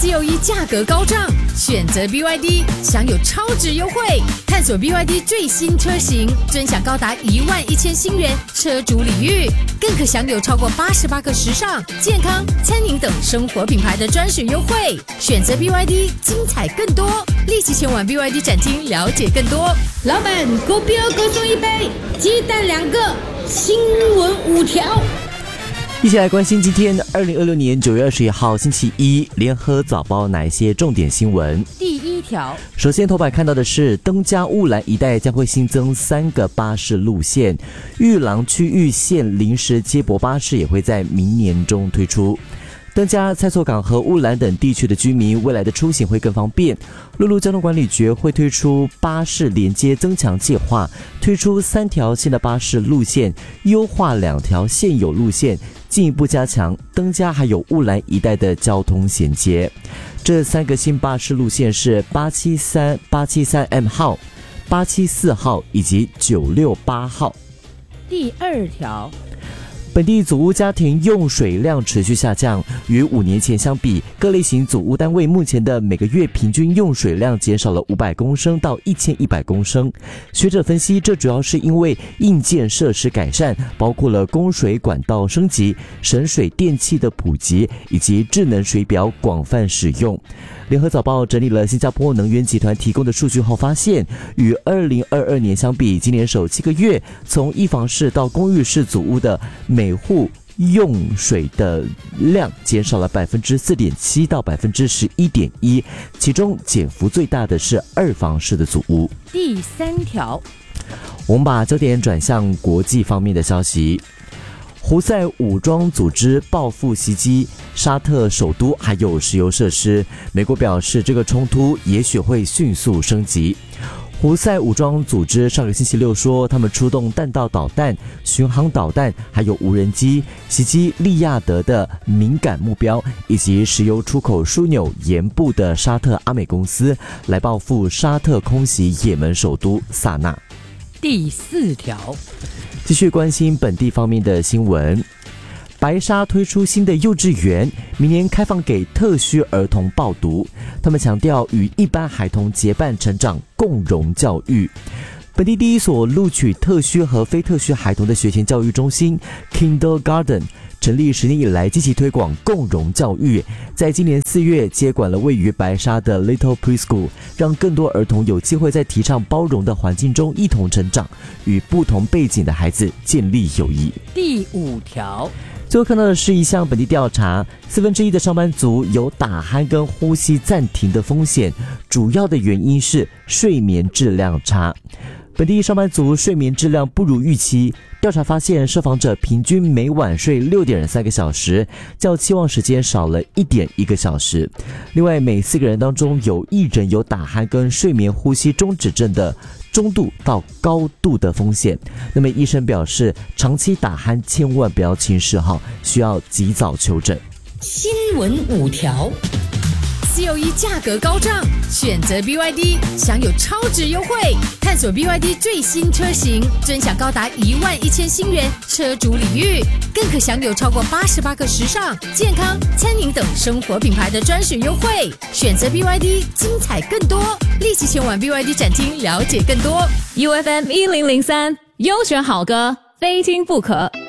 COE 价格高涨，选择 BYD 享有超值优惠，探索 BYD 最新车型，尊享高达11000新元车主礼遇，更可享有超过88个时尚、健康、餐饮等生活品牌的专属优惠。选择 BYD， 精彩更多，立即前往 BYD 展厅了解更多。 老板，狗标各送一杯，鸡蛋2个，新闻5条。 一起来关心今天2026年9月21号星期一联合早报哪一些重点新闻。 第1条， 首先头版看到的是登嘉雾兰一带将会新增3个巴士路线，玉郎区域线临时接驳巴士也会在明年中推出。登嘉、蔡厝港和雾兰等地区的居民未来的出行会更方便。陆路交通管理局会推出巴士连接增强计划，推出3条新的巴士路线，优化2条现有路线，进一步加强登嘉还有雾兰一带的交通衔接。这3个新巴士路线是873、873M 号、874号以及968号。 第2条， 本地组屋家庭用水量持续下降，与5年前相比，各类型组屋单位目前的每个月平均用水量减少了500公升到1100公升。学者分析，这主要是因为硬件设施改善，包括了供水管道升级、省水电器的普及以及智能水表广泛使用。联合早报整理了新加坡能源集团提供的数据后发现，与2022年相比，今年首7个月从一房式到公寓式组屋的每户用水的量减少了 4.7% 到 11.1%， 其中减幅最大的是2房式的组屋。 第3条， 我们把焦点转向国际方面的消息。胡塞武装组织报复袭击沙特首都还有石油设施，美国表示这个冲突也许会迅速升级。胡塞武装组织上个星期六说，他们出动弹道导弹、巡航导弹还有无人机，袭击利雅得的敏感目标以及石油出口枢纽盐部的沙特阿美公司，来报复沙特空袭也门首都萨那。 第4条， 继续关心本地方面的新闻。白沙推出新的幼稚园，明年开放给特需儿童报读。他们强调与一般孩童结伴成长，共融教育。本地第一所录取特需和非特需孩童的学前教育中心 Kindergarten 成立10年以来，积极推广共融教育，在今年4月接管了位于白沙的 Little Preschool， 让更多儿童有机会在提倡包容的环境中一同成长，与不同背景的孩子建立友谊。 第5条， 最后看到的是一项本地调查，1/4的上班族有打鼾跟呼吸暂停的风险，主要的原因是睡眠质量差。本地上班族睡眠质量不如预期，调查发现受访者平均每晚睡6.3个小时，较期望时间少了1.1个小时。另外，每4个人当中有1人有打鼾跟睡眠呼吸中止症的中度到高度的风险。那么医生表示，长期打鼾千万不要轻视哈，需要及早求诊。 新闻5条。 COE 价格高涨，选择 BYD 享有超值优惠，探索 BYD 最新车型，尊享高达11000新元车主礼遇，更可享有超过88个时尚、健康、餐饮等生活品牌的专属优惠。选择 BYD， 精彩更多，立即前往 BYD 展厅了解更多。 UFM 1003，优选好歌，非听不可。